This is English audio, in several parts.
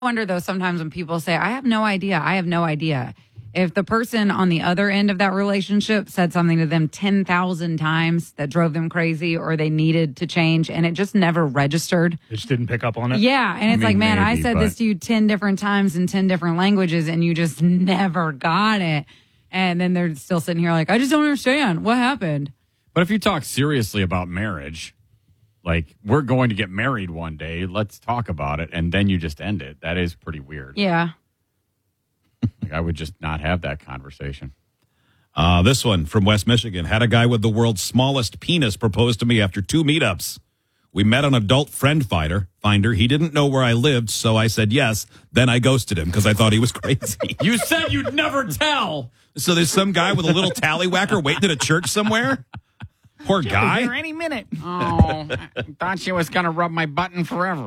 wonder, though, sometimes when people say, I have no idea. If the person on the other end of that relationship said something to them 10,000 times that drove them crazy or they needed to change and it just never registered. They just didn't pick up on it? Yeah. And it's I said this to you 10 different times in 10 different languages and you just never got it. And then they're still sitting here like, I just don't understand. What happened? But if you talk seriously about marriage, like, we're going to get married one day, let's talk about it, and then you just end it. That is pretty weird. Yeah. Like, I would just not have that conversation. This one from West Michigan. Had a guy with the world's smallest penis propose to me after 2 meetups. We met on Adult Friend Finder. He didn't know where I lived, so I said yes. Then I ghosted him because I thought he was crazy. You said you'd never tell. So there's some guy with a little tallywhacker waiting at a church somewhere? Poor guy. Here any minute. Oh, I thought she was going to rub my button forever.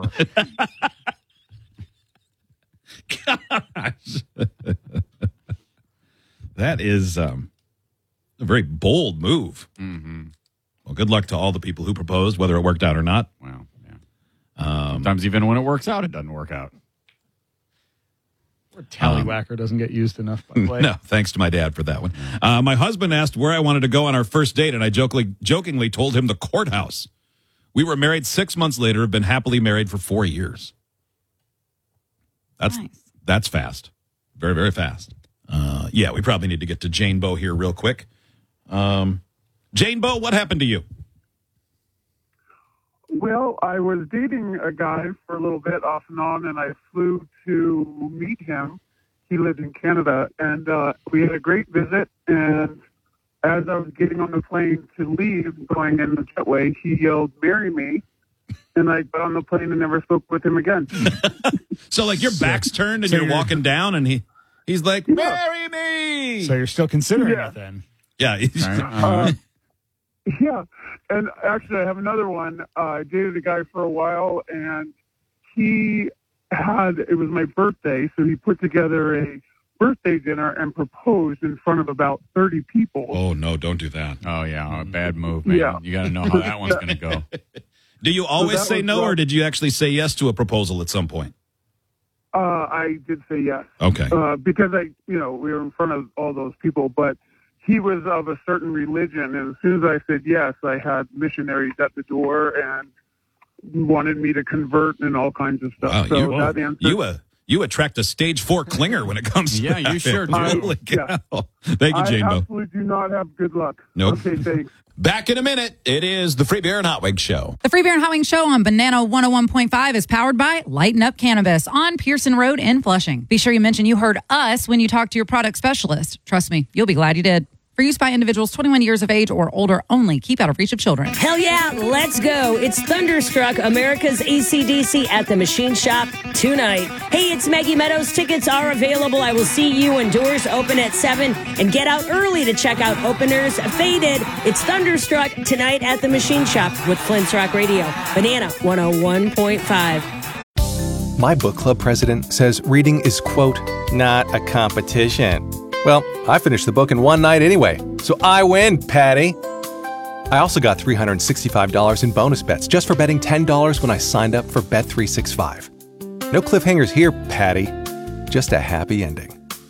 Gosh. That is a very bold move. Mm-hmm. Well, good luck to all the people who proposed, whether it worked out or not. Well, yeah. Sometimes even when it works out, it doesn't work out. Or tallywhacker doesn't get used enough, by the way. No, thanks to my dad for that one. My husband asked where I wanted to go on our first date, and I jokingly told him the courthouse. We were married 6 months later, have been happily married for 4 years. That's fast. Very, very fast. Yeah, we probably need to get to Jane Bow here real quick. Jane Bow, what happened to you? Well, I was dating a guy for a little bit off and on, and I flew to meet him. He lived in Canada, and we had a great visit. And as I was getting on the plane to leave, going in the jetway, he yelled, "Marry me." And I got on the plane and never spoke with him again. So, like, your back's turned and you're walking down, and he's like, "Marry me." So you're still considering it then? Yeah. Yeah. And actually, I have another one. I dated a guy for a while, and it was my birthday, so he put together a birthday dinner and proposed in front of about 30 people. Oh, no, don't do that. Oh, yeah, a bad move, man. Yeah. You got to know how that one's going to go. Do you always say no, or did you actually say yes to a proposal at some point? I did say yes. Okay. Because we were in front of all those people, but he was of a certain religion, and as soon as I said yes, I had missionaries at the door and wanted me to convert and all kinds of stuff. Wow, so you attract a stage 4 clinger when it comes to that. Yeah, you sure do. Holy cow. Thank you, Jane Bow. I absolutely do not have good luck. Nope. Okay, thanks. Back in a minute. It is the Free Beer and Hot Wings Show. The Free Beer and Hot Wings Show on Banana 101.5 is powered by Lighten Up Cannabis on Pearson Road in Flushing. Be sure you mention you heard us when you talk to your product specialist. Trust me, you'll be glad you did. For use by individuals 21 years of age or older only. Keep out of reach of children. Hell yeah, let's go. It's Thunderstruck, America's AC/DC at the Machine Shop tonight. Hey, it's Maggie Meadows. Tickets are available. I will see you when doors open at 7. And get out early to check out Openers Faded. It's Thunderstruck tonight at the Machine Shop with Flint's Rock Radio. Banana 101.5. My book club president says reading is, quote, not a competition. Well, I finished the book in one night anyway, so I win, Patty. I also got $365 in bonus bets just for betting $10 when I signed up for Bet365. No cliffhangers here, Patty. Just a happy ending.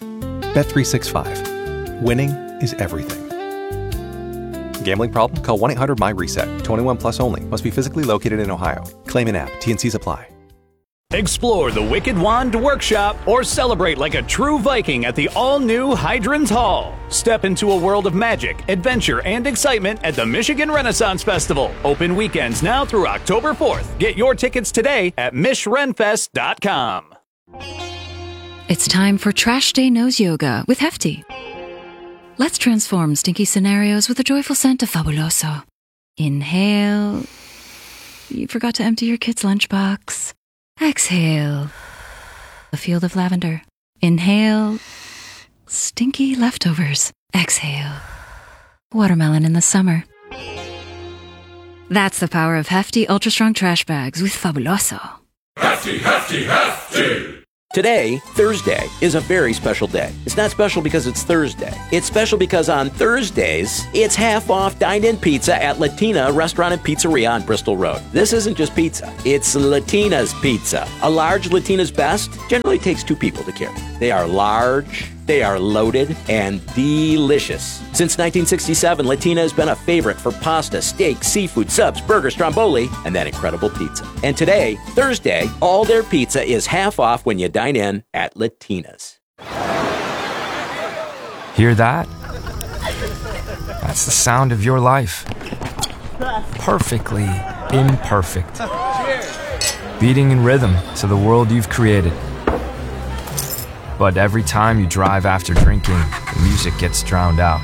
Bet365. Winning is everything. Gambling problem? Call 1-800-MY-RESET. 21 plus only. Must be physically located in Ohio. Claim in app. T&Cs apply. Explore the Wicked Wand Workshop or celebrate like a true Viking at the all-new Hydrons Hall. Step into a world of magic, adventure, and excitement at the Michigan Renaissance Festival. Open weekends now through October 4th. Get your tickets today at MishRenFest.com. It's time for Trash Day Nose Yoga with Hefty. Let's transform stinky scenarios with a joyful scent of Fabuloso. Inhale. You forgot to empty your kid's lunchbox. Exhale. A field of lavender. Inhale. Stinky leftovers. Exhale. Watermelon in the summer. That's the power of Hefty Ultra Strong Trash Bags with Fabuloso. Hefty, Hefty, Hefty! Today, Thursday, is a very special day. It's not special because it's Thursday. It's special because on Thursdays, it's half off dine-in pizza at Latina Restaurant and Pizzeria on Bristol Road. This isn't just pizza. It's Latina's Pizza. A large Latina's Best generally takes 2 people to carry. They are large, they are loaded, and delicious. Since 1967, Latina has been a favorite for pasta, steak, seafood, subs, burgers, stromboli, and that incredible pizza. And today, Thursday, all their pizza is half off when you dine in at Latina's. Hear that? That's the sound of your life. Perfectly imperfect. Beating in rhythm to the world you've created. But every time you drive after drinking, the music gets drowned out.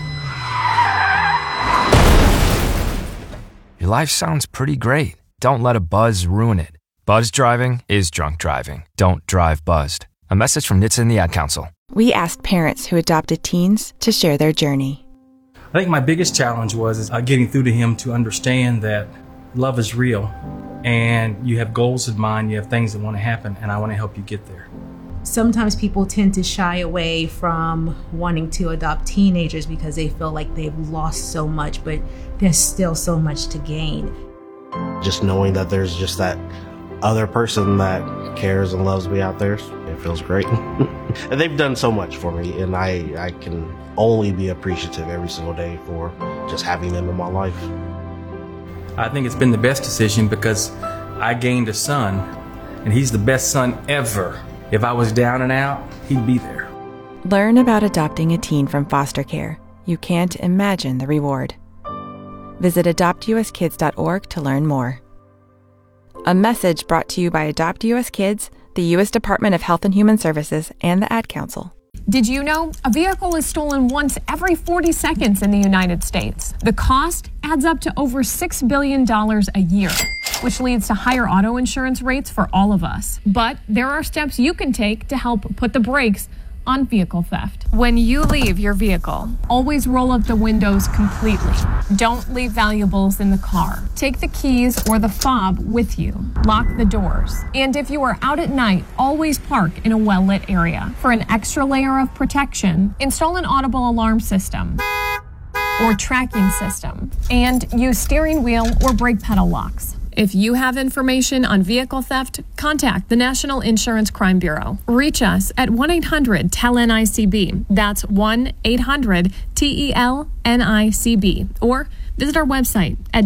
Your life sounds pretty great. Don't let a buzz ruin it. Buzz driving is drunk driving. Don't drive buzzed. A message from NHTSA and the Ad Council. We asked parents who adopted teens to share their journey. I think my biggest challenge was getting through to him to understand that love is real and you have goals in mind, you have things that want to happen, and I want to help you get there. Sometimes people tend to shy away from wanting to adopt teenagers because they feel like they've lost so much, but there's still so much to gain. Just knowing that there's just that other person that cares and loves me out there, it feels great. And they've done so much for me, and I can only be appreciative every single day for just having them in my life. I think it's been the best decision because I gained a son, and he's the best son ever. If I was down and out, he'd be there. Learn about adopting a teen from foster care. You can't imagine the reward. Visit adoptuskids.org to learn more. A message brought to you by Adopt US Kids, the U.S. Department of Health and Human Services, and the Ad Council. Did you know a vehicle is stolen once every 40 seconds in the United States? The cost adds up to over $6 billion a year, which leads to higher auto insurance rates for all of us. But there are steps you can take to help put the brakes on vehicle theft. When you leave your vehicle, always roll up the windows completely. Don't leave valuables in the car. Take the keys or the fob with you. Lock the doors. And if you are out at night, always park in a well-lit area. For an extra layer of protection, install an audible alarm system or tracking system, and use steering wheel or brake pedal locks. If you have information on vehicle theft, contact the National Insurance Crime Bureau. Reach us at 1-800-TEL-NICB. That's 1-800-TEL-NICB. Or visit our website at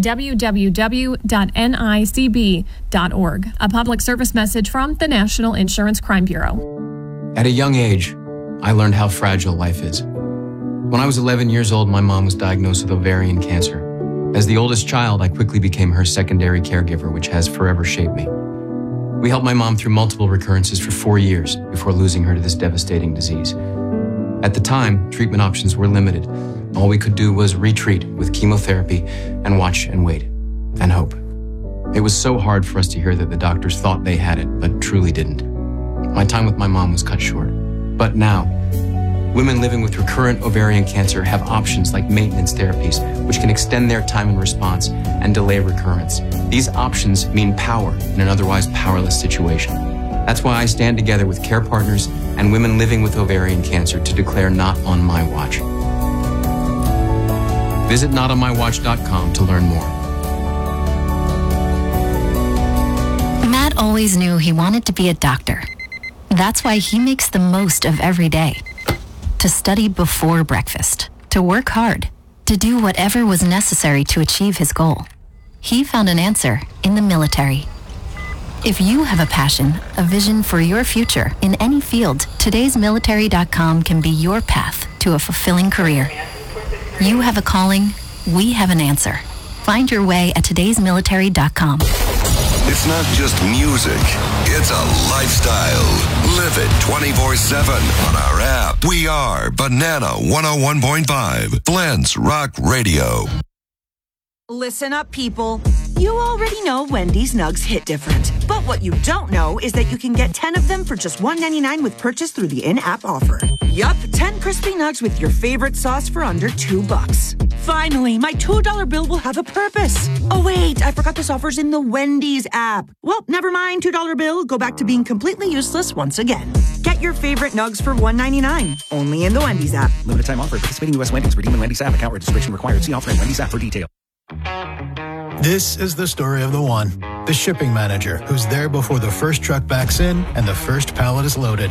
www.nicb.org. A public service message from the National Insurance Crime Bureau. At a young age, I learned how fragile life is. When I was 11 years old, my mom was diagnosed with ovarian cancer. As the oldest child, I quickly became her secondary caregiver, which has forever shaped me. We helped my mom through multiple recurrences for 4 years before losing her to this devastating disease. At the time, treatment options were limited. All we could do was retreat with chemotherapy and watch and wait and hope. It was so hard for us to hear that the doctors thought they had it, but truly didn't. My time with my mom was cut short. But now, women living with recurrent ovarian cancer have options like maintenance therapies, which can extend their time in response and delay recurrence. These options mean power in an otherwise powerless situation. That's why I stand together with care partners and women living with ovarian cancer to declare Not on My Watch. Visit notonmywatch.com to learn more. Matt always knew he wanted to be a doctor. That's why he makes the most of every day. To study before breakfast, to work hard, to do whatever was necessary to achieve his goal. He found an answer in the military. If you have a passion, a vision for your future in any field, todaysmilitary.com can be your path to a fulfilling career. You have a calling, we have an answer. Find your way at todaysmilitary.com. It's not just music, it's a lifestyle. Live it 24/7 on our app. We are Banana 101.5, Flint's Rock Radio. Listen up, people. You already know Wendy's nugs hit different. But what you don't know is that you can get 10 of them for just $1.99 with purchase through the in-app offer. Yup, 10 crispy nugs with your favorite sauce for under $2. Finally, my $2 bill will have a purpose. Oh, wait, I forgot this offer's in the Wendy's app. Well, never mind, $2 bill. Go back to being completely useless once again. Get your favorite nugs for $1.99, only in the Wendy's app. Limited time offer. Participating U.S. Wendy's. Redeem in Wendy's app. Account registration required. See offer in Wendy's app for detail. This is the story of the one, the shipping manager, who's there before the first truck backs in and the first pallet is loaded.